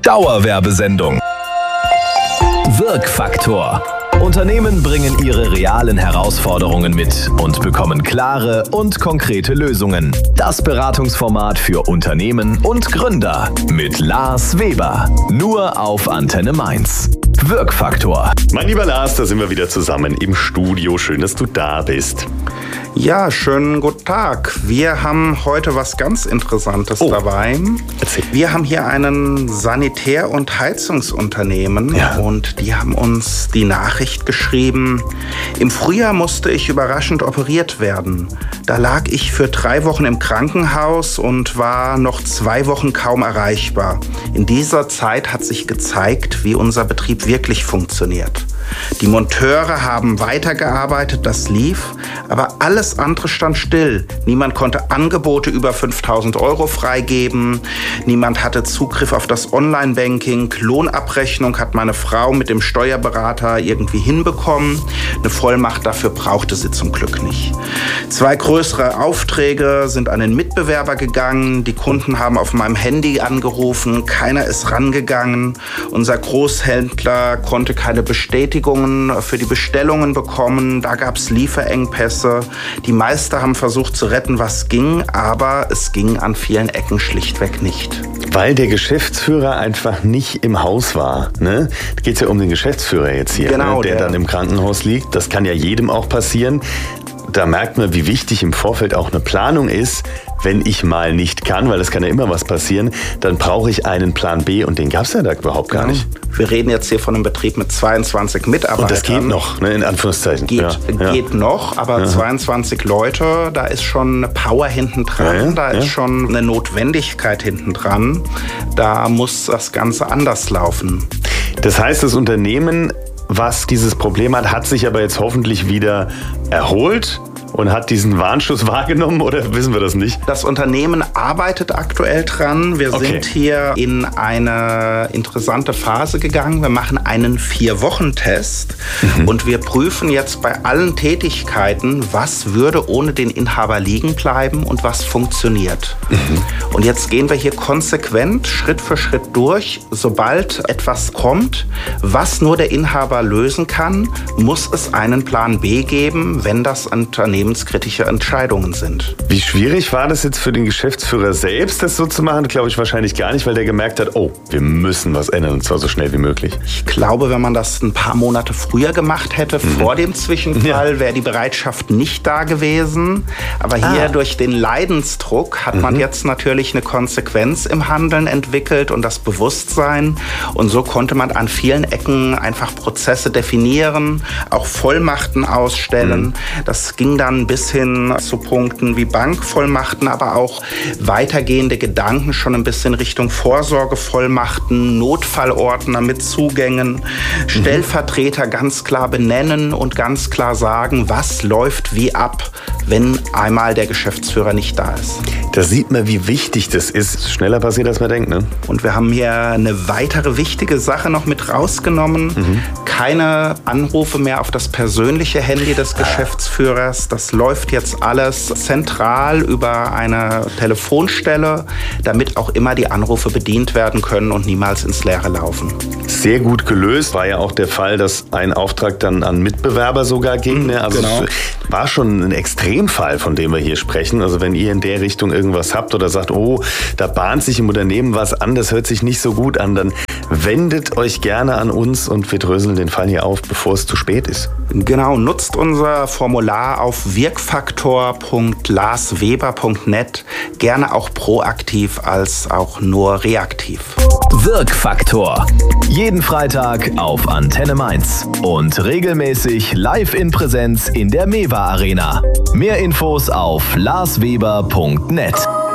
Dauerwerbesendung. Wirkfaktor. Unternehmen bringen ihre realen Herausforderungen mit und bekommen klare und konkrete Lösungen. Das Beratungsformat für Unternehmen und Gründer mit Lars Weber. Nur auf Antenne Mainz. Wirkfaktor. Mein lieber Lars, da sind wir wieder zusammen im Studio. Schön, dass du da bist. Ja, schönen guten Tag. Wir haben heute was ganz Interessantes dabei. Erzähl. Wir haben hier einen Sanitär- und Heizungsunternehmen und die haben uns die Nachricht geschrieben: Im Frühjahr musste ich überraschend operiert werden. Da lag ich für 3 Wochen im Krankenhaus und war noch 2 Wochen kaum erreichbar. In dieser Zeit hat sich gezeigt, wie unser Betrieb wirklich funktioniert. Die Monteure haben weitergearbeitet, das lief, aber alles andere stand still. Niemand konnte Angebote über 5.000 € freigeben, niemand hatte Zugriff auf das Online-Banking, Lohnabrechnung hat meine Frau mit dem Steuerberater irgendwie hinbekommen. Eine Vollmacht dafür brauchte sie zum Glück nicht. 2 größere Aufträge sind an den Mitbewerber gegangen, die Kunden haben auf meinem Handy angerufen, keiner ist rangegangen. Unser Großhändler konnte keine Bestätigung für die Bestellungen bekommen. Da gab es Lieferengpässe. Die Meister haben versucht zu retten, was ging, aber es ging an vielen Ecken schlichtweg nicht. Weil der Geschäftsführer einfach nicht im Haus war. Ne? Da geht es ja um den Geschäftsführer jetzt hier, genau, der dann im Krankenhaus liegt. Das kann ja jedem auch passieren. Da merkt man, wie wichtig im Vorfeld auch eine Planung ist. Wenn ich mal nicht kann, weil es kann ja immer was passieren, dann brauche ich einen Plan B und den gab es ja da überhaupt gar nicht. Wir reden jetzt hier von einem Betrieb mit 22 Mitarbeitern. Und das geht noch, ne, in Anführungszeichen. Geht noch, aber 22 Leute, da ist schon eine Power hinten dran, da ist schon eine Notwendigkeit hinten dran. Da muss das Ganze anders laufen. Das heißt, das Unternehmen, was dieses Problem hat sich aber jetzt hoffentlich wieder erholt und hat diesen Warnschuss wahrgenommen, oder wissen wir das nicht? Das Unternehmen arbeitet aktuell dran. Wir sind hier in eine interessante Phase gegangen. Wir machen einen 4-Wochen-Test und wir prüfen jetzt bei allen Tätigkeiten, was würde ohne den Inhaber liegen bleiben und was funktioniert. Und jetzt gehen wir hier konsequent Schritt für Schritt durch. Sobald etwas kommt, was nur der Inhaber lösen kann, muss es einen Plan B geben, wenn das unternehmenskritische Entscheidungen sind. Wie schwierig war das jetzt für den Geschäftsführer selbst, das so zu machen? Glaube ich wahrscheinlich gar nicht, weil der gemerkt hat, oh, wir müssen was ändern und zwar so schnell wie möglich. Ich glaube, wenn man das ein paar Monate früher gemacht hätte, vor dem Zwischenfall, wäre die Bereitschaft nicht da gewesen. Aber hier durch den Leidensdruck hat man jetzt natürlich eine Konsequenz im Handeln entwickelt und das Bewusstsein. Und so konnte man an vielen Ecken einfach Prozesse definieren, auch Vollmachten ausstellen. Das ging dann bis hin zu Punkten wie Bankvollmachten, aber auch weitergehende Gedanken schon ein bisschen Richtung Vorsorgevollmachten, Notfallordner mit Zugängen, Stellvertreter ganz klar benennen und ganz klar sagen, was läuft wie ab, wenn einmal der Geschäftsführer nicht da ist. Da sieht man, wie wichtig das ist. Schneller passiert, als man denkt, ne? Und wir haben hier eine weitere wichtige Sache noch mit rausgenommen. Keine Anrufe mehr auf das persönliche Handy des Geschäftsführers. Das läuft jetzt alles zentral über eine Telefonstelle, damit auch immer die Anrufe bedient werden können und niemals ins Leere laufen. Sehr gut gelöst. War ja auch der Fall, dass ein Auftrag dann an Mitbewerber sogar ging. Ne? Also es war schon ein Extremfall, von dem wir hier sprechen. Also wenn ihr in der Richtung irgendwas habt oder sagt, oh, da bahnt sich im Unternehmen was an, das hört sich nicht so gut an, dann wendet euch gerne an uns und wir dröseln den Fall hier auf, bevor es zu spät ist. Genau, nutzt unser Formular auf wirkfaktor.larsweber.net, gerne auch proaktiv als auch nur reaktiv. Wirkfaktor. Jeden Freitag auf Antenne Mainz und regelmäßig live in Präsenz in der Mewa Arena. Mehr Infos auf larsweber.net.